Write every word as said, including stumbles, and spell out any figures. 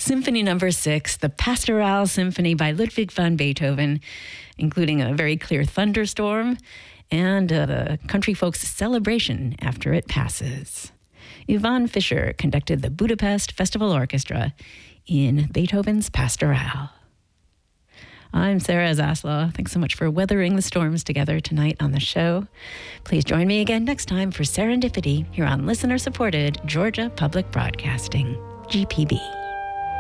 Symphony Number Six, the Pastoral Symphony by Ludwig van Beethoven, including a very clear thunderstorm and uh, the country folks' celebration after it passes. Yvonne Fischer conducted the Budapest Festival Orchestra in Beethoven's Pastoral. I'm Sarah Zaslaw. Thanks so much for weathering the storms together tonight on the show. Please join me again next time for Serendipity here on listener-supported Georgia Public Broadcasting, G P B.